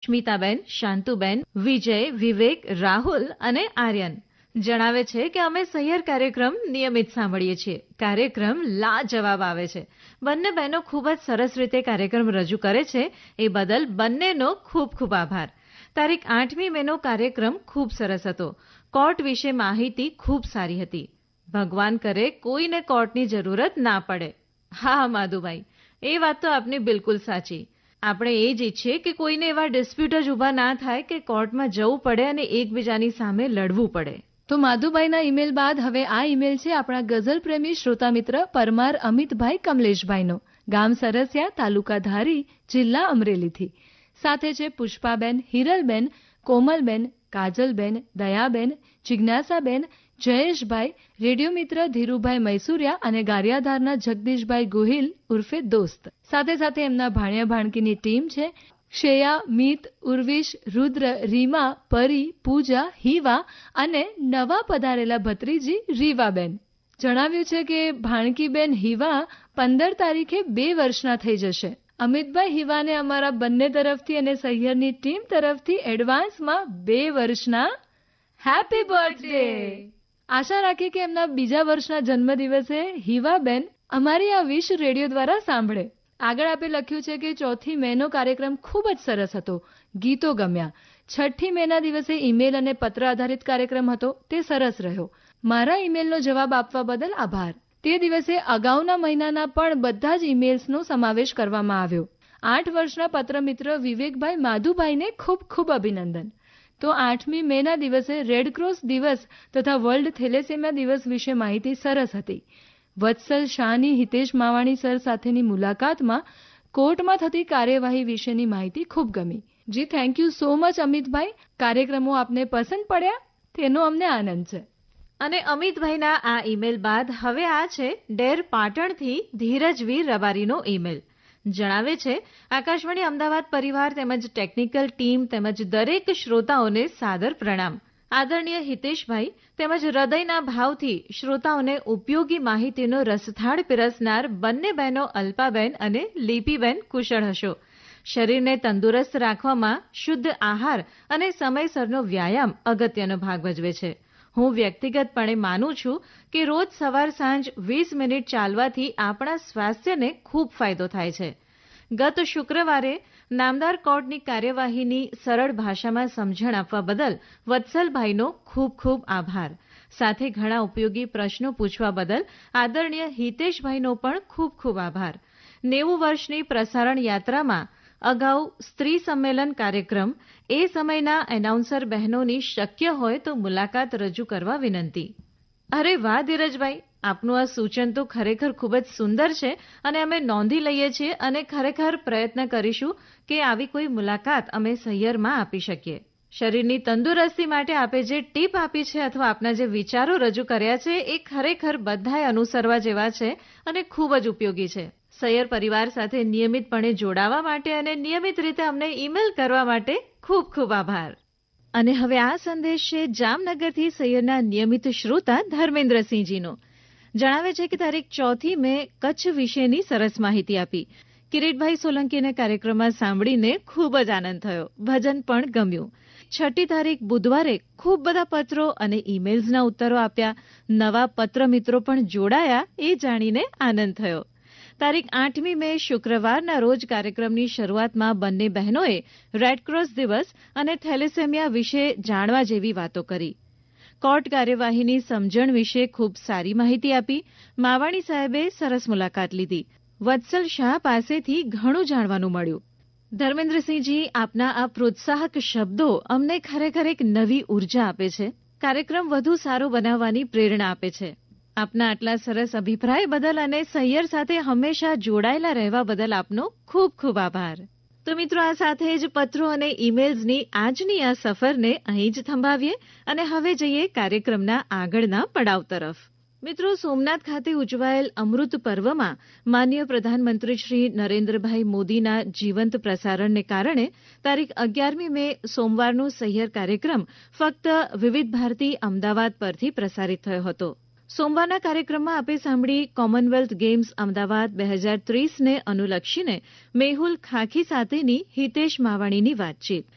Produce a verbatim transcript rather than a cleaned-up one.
સ્મિતાબેન, શાંતુબેન, વિજય, વિવેક, રાહુલ અને આર્યન જણાવે છે કે અમે સહિયર કાર્યક્રમ નિયમિત સાંભળીએ છીએ. કાર્યક્રમ લાજવાબ આવે છે. બંને બહેનો ખૂબ જ સરસ રીતે કાર્યક્રમ રજૂ કરે છે. એ બદલ બંનેનો ખૂબ ખૂબ આભાર. તારીખ આઠમી મેનો કાર્યક્રમ ખૂબ સરસ હતો. કોર્ટ વિશે માહિતી ખૂબ સારી હતી. ભગવાન કરે કોઈને કોર્ટની જરૂરત ના પડે. હા માધુભાઈ, એ વાત તો આપની બિલકુલ સાચી. આપણે એ જ ઈચ્છીએ કે કોઈને એવા ડિસ્પ્યુટ જ ઊભા ના થાય કે કોર્ટમાં જવું પડે અને એકબીજાની સામે લડવું પડે. તો માધુભાઈના ઈમેલ બાદ હવે આ ઈમેલ છે આપણા ગઝલ પ્રેમી શ્રોતા મિત્ર પરમાર અમિતભાઈ કમલેશભાઈનો, ગામ સરસિયા, તાલુકા ધારી, જિલ્લા અમરેલીથી. સાથે છે પુષ્પાબેન, હિરલબેન, કોમલબેન, કાજલબેન, દયાબેન, જિજ્ઞાસાબેન, જયેશભાઈ, રેડિયો મિત્ર ધીરુભાઈ મૈસુરિયા અને ગારિયાધારના જગદીશભાઈ ગોહિલ ઉર્ફે દોસ્ત. સાથે સાથે એમના ભાણિયા ભાણકીની ટીમ છે શ્રેયા, મિત, ઉર્વિશ, રુદ્ર, રીમા, પરી, પૂજા, હિવા અને નવા પધારેલા ભત્રીજી રીવાબેન. જણાવ્યું છે કે ભાણકીબેન હિવા પંદર તારીખે બે વર્ષના થઈ જશે. અમિતભાઈ હિવાને અમારા બંને તરફથી અને સહિયરની ટીમ તરફથી એડવાન્સમાં બે વર્ષના હેપી બર્થડે. આશા રાખીએ કે એમના બીજા વર્ષના જન્મદિવસે હિવાબેન અમારી આ વિશ રેડિયો દ્વારા સાંભળે. આગળ આપે લખ્યું છે કે ચોથી મેનો કાર્યક્રમ ખૂબ જ સરસ હતો. ગીતો ગમ્યા. છઠ્ઠી મેના દિવસે ઈમેલ અને પત્ર આધારિત કાર્યક્રમ હતો, તે સરસ રહ્યો. મારા ઈમેલનો જવાબ આપવા બદલ આભાર. તે દિવસે અગાઉના મહિનાના પણ બધા જ ઈમેલ્સનો સમાવેશ કરવામાં આવ્યો. આઠ વર્ષના પત્રમિત્ર વિવેકભાઈ માધુભાઈને ખૂબ ખૂબ અભિનંદન. તો આઠમી મેના દિવસે રેડક્રોસ દિવસ તથા વર્લ્ડ થેલેસેમિયા દિવસ વિશે માહિતી સરસ હતી. વત્સલ શાહની હિતેશ માવાણી સર સાથેની મુલાકાતમાં કોર્ટમાં થતી કાર્યવાહી વિશેની માહિતી ખૂબ ગમી. જી thank you so much Amitbhai. કાર્યક્રમો આપને પસંદ પડ્યા તેનો અમને આનંદ છે. અને અમિતભાઈના આ ઈમેલ બાદ હવે આ છે ડેર પાટણથી ધીરજવીર રબારીનો ઈમેલ. જણાવે છે આકાશવાણી અમદાવાદ પરિવાર તેમજ ટેકનિકલ ટીમ તેમજ દરેક શ્રોતાઓને સાદર પ્રણામ. આદરણીય હિતેશભાઈ તેમજ હૃદયના ભાવથી શ્રોતાઓને ઉપયોગી માહિતીનો રસથાળ પીરસનાર બંને બહેનો અલ્પાબેન અને લીપીબેન કુશળ હશો. શરીરને તંદુરસ્ત રાખવામાં શુદ્ધ આહાર અને સમયસરનો વ્યાયામ અગત્યનો ભાગ ભજવે છે. હું વ્યક્તિગતપણે માનું છું કે રોજ સવાર સાંજ વીસ મિનિટ ચાલવાથી આપણા સ્વાસ્થ્યને ખૂબ ફાયદો થાય છે. ગત શુક્રવારે નામદાર કોર્ટની કાર્યવાહીની સરળ ભાષામાં સમજણ આપવા બદલ વત્સલભાઈનો ખૂબ ખૂબ આભાર. સાથે ઘણા ઉપયોગી પ્રશ્નો પૂછવા બદલ આદરણીય હિતેશભાઈનો પણ ખૂબ ખૂબ આભાર. નેવું વર્ષની પ્રસારણ યાત્રામાં અગાઉ સ્ત્રી સંમેલન કાર્યક્રમ એ સમયના એનાઉન્સર બહેનોની શક્ય હોય તો મુલાકાત રજૂ કરવા વિનંતી. અરે વાહ ધીરજભાઈ, આપનું આ સૂચન તો ખરેખર ખૂબ જ સુંદર છે અને અમે નોંધી લઈએ છીએ અને ખરેખર પ્રયત્ન કરીશું કે આવી કોઈ મુલાકાત અમે સહિયરમાં આપી શકીએ. શરીરની તંદુરસ્તી માટે આપે જે ટીપ આપી છે અથવા આપના જે વિચારો રજૂ કર્યા છે એ ખરેખર બધાએ અનુસરવા જેવા છે અને ખૂબ જ ઉપયોગી છે. સહિયર પરિવાર સાથે નિયમિતપણે જોડાવા માટે અને નિયમિત રીતે અમને ઈમેલ કરવા માટે ખૂબ ખૂબ આભાર. અને હવે આ સંદેશ છે જામનગરથી સહિયરના નિયમિત શ્રોતા ધર્મેન્દ્રસિંહજીનો. જણાવે છે કે તારીખ ચોથી મે કચ્છ વિશેની સરસ માહિતી આપી. કિરીટભાઈ સોલંકીને કાર્યક્રમમાં સાંભળીને ખૂબ જ આનંદ થયો. ભજન પણ ગમ્યું. છઠ્ઠી તારીખ બુધવારે ખૂબ બધા પત્રો અને ઈમેલ્સના ઉત્તરો આપ્યા. નવા પત્ર મિત્રો પણ જોડાયા એ જાણીને આનંદ થયો. તારીખ આઠમી મે શુક્રવારના રોજ કાર્યક્રમની શરૂઆતમાં બંને બહેનોએ રેડક્રોસ દિવસ અને થેલેસેમિયા વિશે જાણવા જેવી વાતો કરી. કોર્ટ કાર્યવાહીની સમજણ વિશે ખૂબ સારી માહિતી આપી. માવાણી સાહેબે સરસ મુલાકાત લીધી. વત્સલ શાહ પાસેથી ઘણું જાણવાનું મળ્યું. ધર્મેન્દ્રસિંહજી, આપના આ પ્રોત્સાહક શબ્દો અમને ખરેખર એક નવી ઉર્જા આપે છે. કાર્યક્રમ વધુ સારો બનાવવાની પ્રેરણા આપે છે. આપના આટલા સરસ અભિપ્રાય બદલ અને સહિયર સાથે હંમેશા જોડાયેલા રહેવા બદલ આપનો ખૂબ ખૂબ આભાર. તો મિત્રો, આ સાથે જ પત્રો અને ઈમેલ્સની આજની આ સફરને અહીં જ થંભાવીએ અને હવે જઈએ કાર્યક્રમના આગળના પડાવ તરફ. મિત્રો, સોમનાથ ખાતે ઉજવાયેલ અમૃત પર્વમાં માનનીય પ્રધાનમંત્રી શ્રી નરેન્દ્રભાઈ મોદીના જીવંત પ્રસારણને કારણે તારીખ અગિયારમી મે સોમવારનો સહિયર કાર્યક્રમ ફક્ત વિવિધ ભારતી અમદાવાદ પરથી પ્રસારિત થયો હતો. સોમવારના કાર્યક્રમમાં આપે સાંભળી કોમનવેલ્થ ગેમ્સ અમદાવાદ બે હજાર ત્રીસને અનુલક્ષીને મેહુલ ખાખી સાથેની હિતેશ માવાણીની વાતચીત.